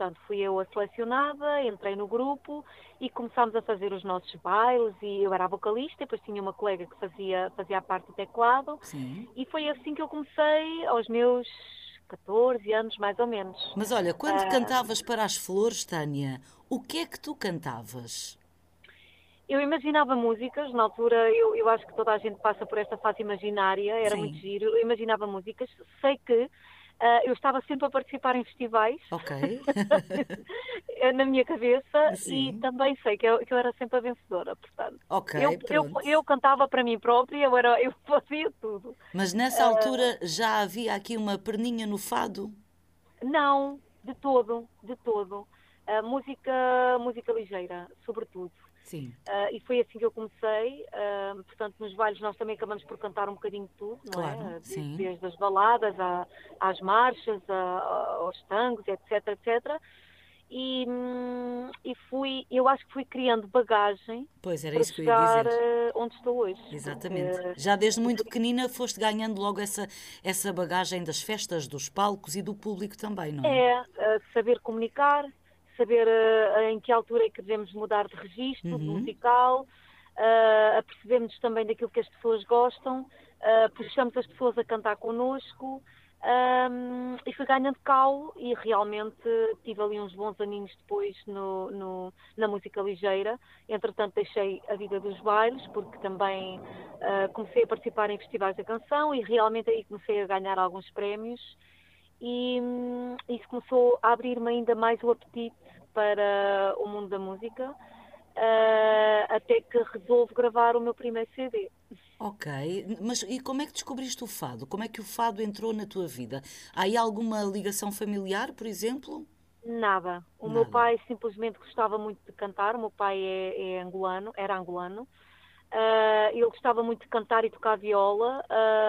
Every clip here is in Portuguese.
portanto, fui eu a selecionada, entrei no grupo e começámos a fazer os nossos bailes e eu era a vocalista, depois tinha uma colega que fazia a parte do teclado Sim. e foi assim que eu comecei aos meus 14 anos, mais ou menos. Mas olha, quando cantavas para as flores, Tânia, o que é que tu cantavas? Eu imaginava músicas, na altura eu acho que toda a gente passa por esta fase imaginária, era muito Sim. giro, eu imaginava músicas, sei que eu estava sempre a participar em festivais Ok. na minha cabeça e Sim. também sei que eu era sempre a vencedora, portanto. Ok, Eu pronto. cantava para mim própria, eu fazia tudo. Mas nessa altura já havia aqui uma perninha no fado? Não, de todo, de todo. Música ligeira, sobretudo. Sim, E foi assim que eu comecei. Portanto, nos bailes nós também acabamos por cantar um bocadinho de tudo, não claro, é? sim. Desde as baladas às marchas, aos tangos, etc, etc. Eu acho que fui criando bagagem Pois era para isso que eu ia chegar dizer. onde estou hoje. Exatamente. Já desde muito pequenina foste ganhando logo essa bagagem das festas, dos palcos e do público também, não é? Saber comunicar, saber em que altura é que devemos mudar de registro, de Uhum. musical, apercebemos também daquilo que as pessoas gostam, puxamos as pessoas a cantar connosco, e fui ganhando calo e realmente tive ali uns bons aninhos depois na música ligeira. Entretanto deixei a vida dos bailes porque também comecei a participar em festivais da canção e realmente aí comecei a ganhar alguns prémios e isso começou a abrir-me ainda mais o apetite para o mundo da música, até que resolvo gravar o meu primeiro CD. Ok, mas e como é que descobriste o fado? Como é que o fado entrou na tua vida? Há aí alguma ligação familiar, por exemplo? Nada. O meu Nada. pai simplesmente gostava muito de cantar. O meu pai é angolano, era angolano. Ele gostava muito de cantar e tocar viola,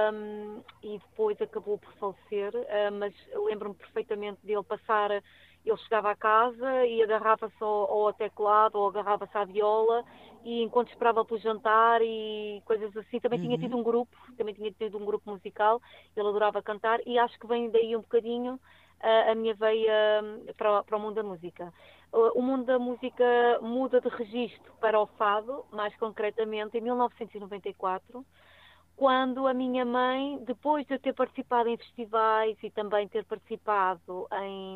e depois acabou por falecer, mas lembro-me perfeitamente dele passar, ele chegava a casa e agarrava-se ao teclado ou agarrava-se à viola e enquanto esperava pelo jantar e coisas assim, Uhum. também tinha tido um grupo musical, ele adorava cantar e acho que vem daí um bocadinho a minha veia para o mundo da música. O mundo da música muda de registro para o fado, mais concretamente em 1994, quando a minha mãe, depois de eu ter participado em festivais e também ter participado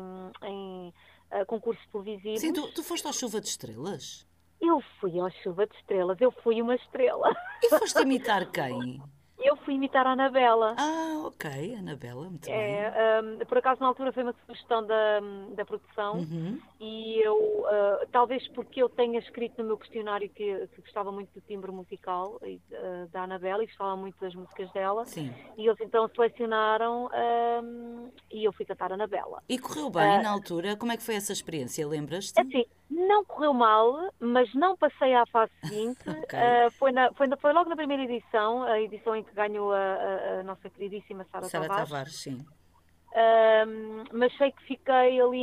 em concursos Sim, televisivos, tu foste à chuva de estrelas? eu fui ao Chuva de Estrelas, eu fui uma estrela. E foste imitar quem? Eu fui imitar a Anabela. Ah, ok, Anabela, muito bem. Por acaso na altura foi uma sugestão da produção Uhum. e eu, talvez porque eu tenha escrito no meu questionário que gostava muito do timbre musical da Anabela e gostava muito das músicas dela Sim. e eles então selecionaram e eu fui cantar a Anabela. E correu bem Uh, na altura? Como é que foi essa experiência? Lembras-te? assim, não correu mal, mas não passei à fase seguinte. Ok. Foi logo na primeira edição, a edição em que ganhou a nossa queridíssima Sara Sara Tavares. Tavares, sim. Mas sei que fiquei ali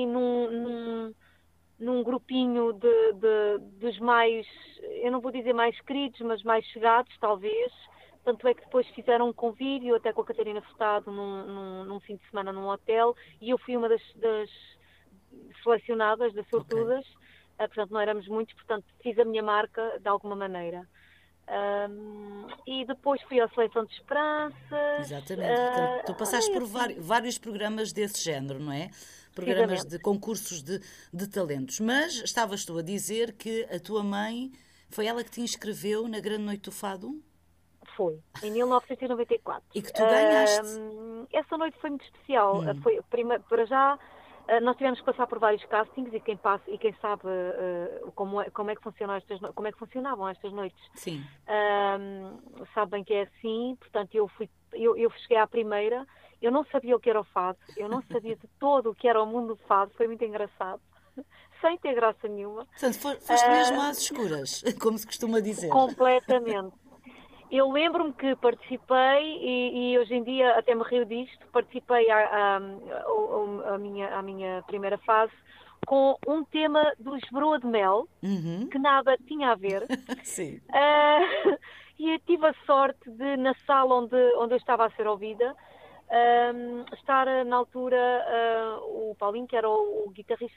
num grupinho dos mais, eu não vou dizer mais queridos, mas mais chegados, talvez. Tanto é que depois fizeram um convívio, até com a Catarina Furtado, num fim de semana num hotel, e eu fui uma das selecionadas, das Ok. sortudas. Portanto, não éramos muitos, portanto, fiz a minha marca de alguma maneira. E depois fui à Seleção de Esperanças, Exatamente. Portanto, tu passaste andei por assim, vários programas desse género, não é? Programas precisamente. de concursos de talentos. Mas estavas tu a dizer que a tua mãe foi ela que te inscreveu na Grande Noite do Fado Foi, em 1994. e que tu ganhaste. Essa noite foi muito especial. Para já, nós tivemos que passar por vários castings e quem sabe como é que como é que funcionavam estas noites, Sim. sabe bem que é assim. Portanto, eu cheguei à primeira, eu não sabia o que era o fado, eu não sabia de todo o que era o mundo do fado, foi muito engraçado, sem ter graça nenhuma. Portanto, foste mesmo Ah, às escuras, como se costuma dizer. completamente. Eu lembro-me que participei e hoje em dia até me rio disto, participei à minha primeira fase com um tema dos Broa de Mel, Uhum. que nada tinha a ver, Sim. ah, e eu tive a sorte de, na sala onde eu estava a ser ouvida, estar na altura o Paulinho, que era o guitarrista